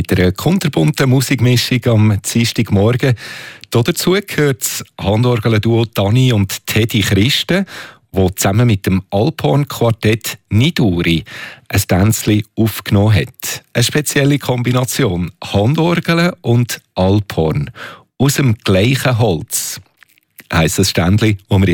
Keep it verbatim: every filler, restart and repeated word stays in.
mit einer kunterbunten Musikmischung am Dienstagmorgen. Dazu gehört das Handorgelduo Dani und Teddy Christen, wo zusammen mit dem Alphorn-Quartett Niduri ein Tänzchen aufgenommen hat. Eine spezielle Kombination Handorgel und Alphorn aus dem gleichen Holz heisst das Ständchen, das wir